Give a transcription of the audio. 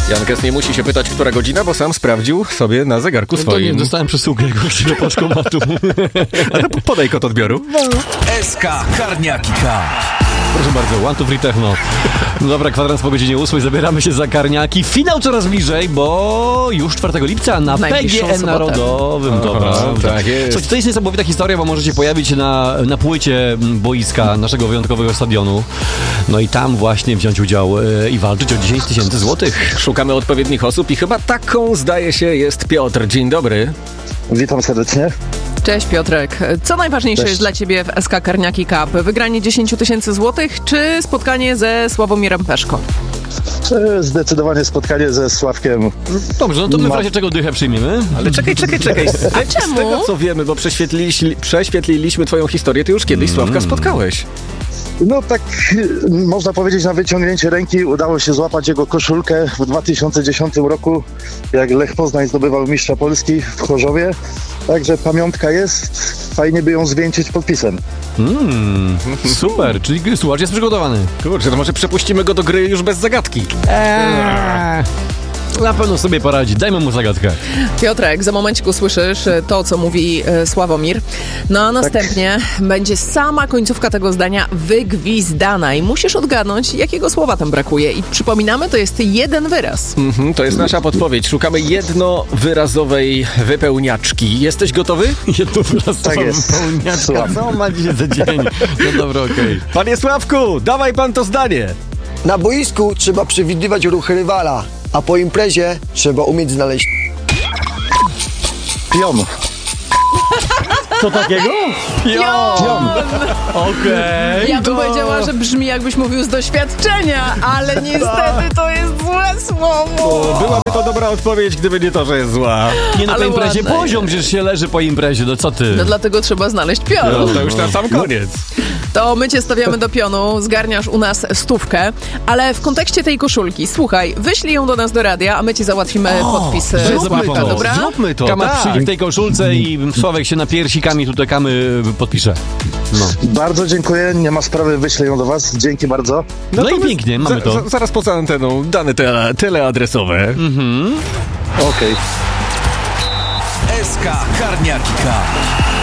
Jankes nie musi się pytać, która godzina, bo sam sprawdził sobie na zegarku swoim. To nie, dostałem przesyłkę jakąś do pocztomatu. A to podaj kod odbioru. SK Karniaki Cup. Proszę bardzo, One to Free Techno. No dobra, kwadrans po godzinie 8, zabieramy się za Karniaki. Finał coraz bliżej, bo już 4 lipca na PGN Narodowym. Dobra, tak jest. Słuchajcie, to jest niesamowita historia, bo możecie pojawić się na płycie boiska naszego wyjątkowego stadionu. No i tam właśnie wziąć udział i walczyć o 10 000 złotych. Szukamy odpowiednich osób i chyba taką, zdaje się, jest Piotr. Dzień dobry. Witam serdecznie. Cześć Piotrek. Co najważniejsze jest dla Ciebie w SK Karniaki Cup? Wygranie 10 000 złotych czy spotkanie ze Sławomirem Peszko? Zdecydowanie spotkanie ze Sławkiem. Dobrze, no to my w razie czego dychę przyjmiemy. Ale czekaj. Z tego co wiemy, bo prześwietliliśmy twoją historię, ty już kiedyś Sławka spotkałeś. No tak, można powiedzieć, na wyciągnięcie ręki udało się złapać jego koszulkę w 2010 roku, jak Lech Poznań zdobywał mistrza Polski w Chorzowie. Także pamiątka jest, fajnie by ją zwieńczyć podpisem. Super, czyli słuchacz jest przygotowany. Kurczę, to może przepuścimy go do gry już bez zagadki. Na pewno sobie poradzi. Dajmy mu zagadkę. Piotrek, za momencik usłyszysz to, co mówi Sławomir. No a następnie będzie sama końcówka tego zdania wygwizdana i musisz odgadnąć, jakiego słowa tam brakuje. I przypominamy, to jest jeden wyraz. To jest nasza podpowiedź. Szukamy jednowyrazowej wypełniaczki. Jesteś gotowy? Jednowyrazowa Tak jest. wypełniaczka. Co on ma dzisiaj za dzień? No dobra, okej. Panie Sławku, dawaj pan to zdanie. Na boisku trzeba przewidywać ruchy rywala, a po imprezie trzeba umieć znaleźć Pion. Co takiego? Pion! Okej. Ja bym powiedziała, że brzmi jakbyś mówił z doświadczenia, ale niestety to jest złe słowo. Byłaby to dobra odpowiedź, gdyby nie to, że jest zła. Nie no, po Ale imprezie ładne poziom, przecież się leży po imprezie, no co ty? No dlatego trzeba znaleźć pion. No, to już na sam koniec. To my cię stawiamy do pionu, zgarniasz u nas 100, ale w kontekście tej koszulki, słuchaj, wyślij ją do nas do radia, a my ci załatwimy podpis Sławka, to. dobra? Zróbmy to, Kamat przyjdzie w tak. tej koszulce i Sławek się na piersikami tutaj podpisze. No. Bardzo dziękuję, nie ma sprawy, wyślę ją do was. Dzięki bardzo. No to i pięknie, mamy to. Zaraz poza anteną dane teleadresowe. Okej. SK Karniaki Cup.